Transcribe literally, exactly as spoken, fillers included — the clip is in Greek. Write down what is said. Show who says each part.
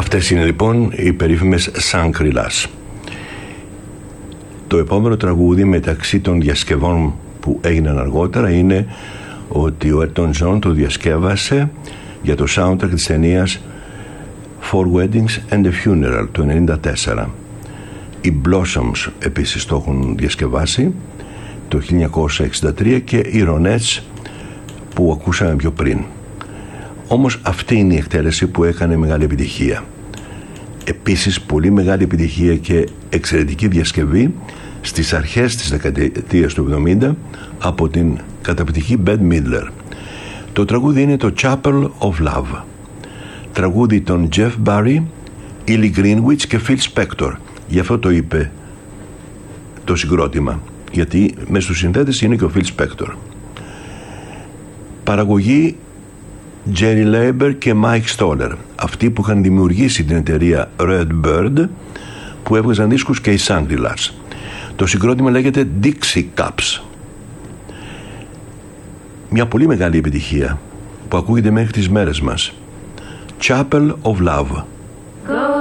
Speaker 1: Αυτές είναι λοιπόν οι περίφημες Shangri-Las. Το επόμενο τραγούδι μεταξύ των διασκευών που έγιναν αργότερα είναι ότι ο Elton John το διασκεύασε για το soundtrack της ταινίας Four Weddings and a Funeral του ενενήντα τέσσερα. Οι Blossoms επίσης το έχουν διασκευάσει το χίλια εννιακόσια εξήντα τρία και οι Ronettes που ακούσαμε πιο πριν. Όμως αυτή είναι η εκτέλεση που έκανε μεγάλη επιτυχία. Επίσης πολύ μεγάλη επιτυχία και εξαιρετική διασκευή στις αρχές της δεκαετίας του εβδομήντα από την καταπληκτική Bette Midler. Το τραγούδι είναι το Chapel of Love, τραγούδι των Jeff Barry, Ellie Greenwich και Phil Spector. Γι' αυτό το είπε το συγκρότημα, γιατί μέσα στους συνθέτες είναι και ο Phil Spector. Παραγωγή Jerry Leiber και Mike Stoller, αυτοί που είχαν δημιουργήσει την εταιρεία Red Bird που έβγαζαν δίσκους και οι Shangri-Las. Το συγκρότημα λέγεται Dixie Cups. Μια πολύ μεγάλη επιτυχία που ακούγεται μέχρι τις μέρες μας. Chapel of Love.